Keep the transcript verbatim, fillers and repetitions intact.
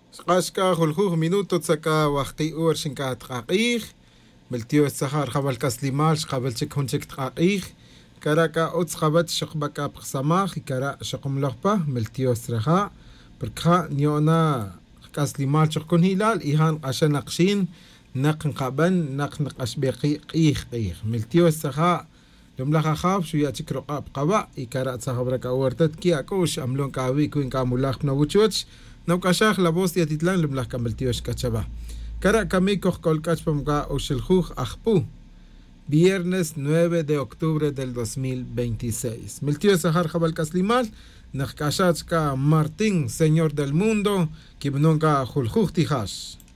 Qashka juljuj minuto tsaka waqti ur shinka tqaqij miltio sahar khabal kaslimal khabal chik hunchik tqaqij karaka uts khabat shqbaka pqsamaj kara shqumlaqpa miltio sraha perkha niona kaslimal chqkun hilal ihan qashan naqshin naqn qaban naqn qashbeqi qij qij miltio saha lumlaha khab shuya chik roqab qaba ikara tsahabraka wartat ki akush amlon kawi kuin kamulaq nawuchoch Naukashaj la voz de Atitlán lumlah kameltiosh kachaba. Kara kamikoh kolkachpamga oshiljuj ajpu. Viernes nueve de octubre del dos mil veintiséis. Miltio Sahar Jabal Kaslimal, Nakashachka Martín, Señor del Mundo, Kibnonga Juljuj Tijash.